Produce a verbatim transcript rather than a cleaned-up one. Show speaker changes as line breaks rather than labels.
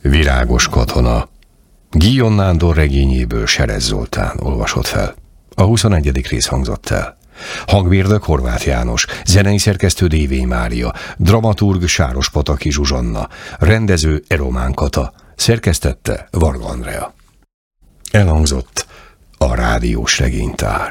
Virágos katona. Guillaume Nándor regényéből Serez Zoltán olvasott fel. A huszonegyedik rész hangzott el. Hangmérnök Horváth János, zenei szerkesztő Dévény Mária, dramaturg Sárospataki Zsuzsanna, rendező Eromán Kata, szerkesztette Varga Andrea. Elhangzott a rádiós regénytár.